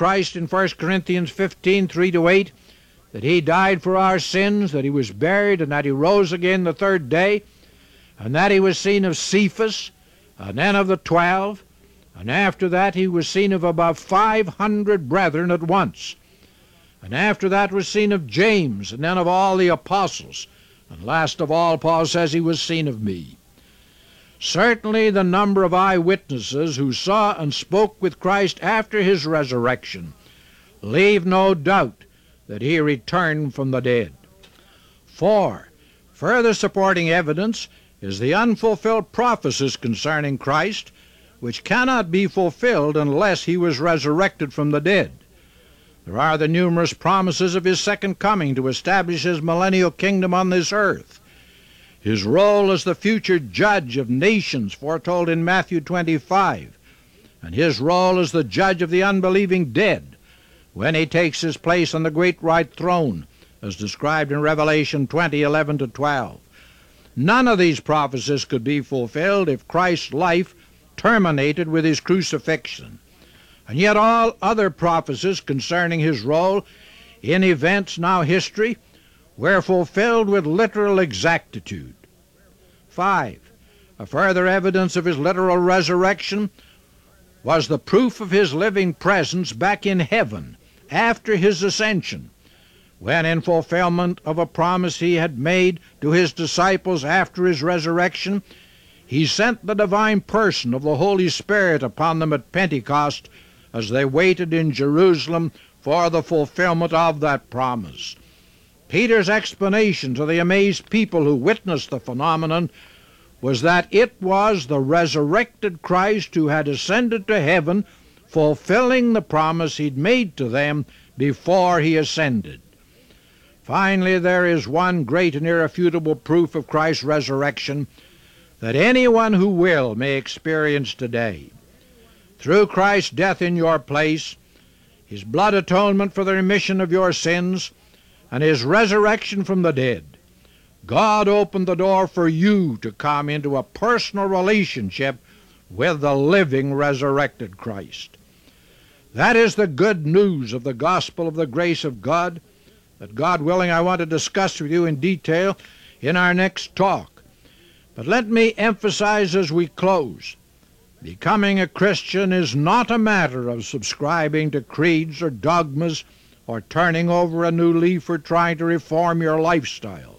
Christ in 1 Corinthians 15, 3-8, that he died for our sins, that he was buried, and that he rose again the third day, and that he was seen of Cephas, and then of the 12, and after that he was seen of about 500 brethren at once. And after that was seen of James, and then of all the apostles. And last of all, Paul says he was seen of me. Certainly the number of eyewitnesses who saw and spoke with Christ after his resurrection leave no doubt that he returned from the dead. 4. Further supporting evidence is the unfulfilled prophecies concerning Christ, which cannot be fulfilled unless he was resurrected from the dead. There are the numerous promises of his second coming to establish his millennial kingdom on this earth. His role as the future judge of nations foretold in Matthew 25, and his role as the judge of the unbelieving dead when he takes his place on the great white throne, as described in Revelation 20:11-12. None of these prophecies could be fulfilled if Christ's life terminated with his crucifixion. And yet all other prophecies concerning his role in events now history were fulfilled with literal exactitude. 5. A further evidence of his literal resurrection was the proof of his living presence back in heaven after his ascension, when in fulfillment of a promise he had made to his disciples after his resurrection, he sent the divine person of the Holy Spirit upon them at Pentecost as they waited in Jerusalem for the fulfillment of that promise. Peter's explanation to the amazed people who witnessed the phenomenon was that it was the resurrected Christ who had ascended to heaven, fulfilling the promise he'd made to them before he ascended. Finally, there is one great and irrefutable proof of Christ's resurrection that anyone who will may experience today. Through Christ's death in your place, his blood atonement for the remission of your sins, and his resurrection from the dead, God opened the door for you to come into a personal relationship with the living resurrected Christ. That is the good news of the gospel of the grace of God that, God willing, I want to discuss with you in detail in our next talk. But let me emphasize as we close, becoming a Christian is not a matter of subscribing to creeds or dogmas or turning over a new leaf or trying to reform your lifestyle.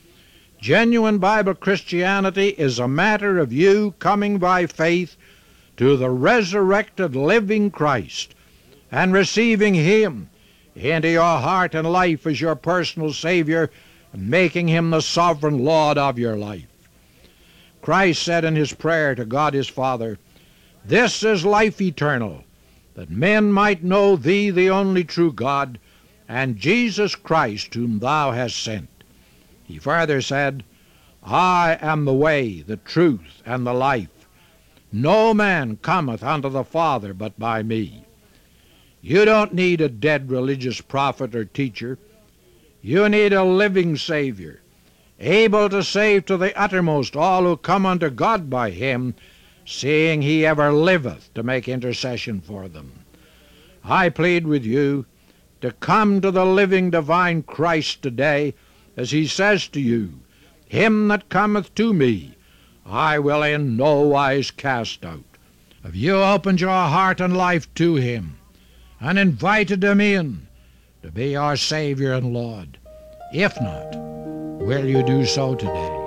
Genuine Bible Christianity is a matter of you coming by faith to the resurrected living Christ and receiving him into your heart and life as your personal Savior and making him the sovereign Lord of your life. Christ said in his prayer to God his Father, "This is life eternal, that men might know thee, the only true God, and Jesus Christ, whom thou hast sent." He further said, "I am the way, the truth, and the life. No man cometh unto the Father but by me." You don't need a dead religious prophet or teacher. You need a living Savior, able to save to the uttermost all who come unto God by him, seeing he ever liveth to make intercession for them. I plead with you to come to the living divine Christ today, as he says to you, "Him that cometh to me, I will in no wise cast out." Have you opened your heart and life to him and invited him in to be your Savior and Lord? If not, will you do so today?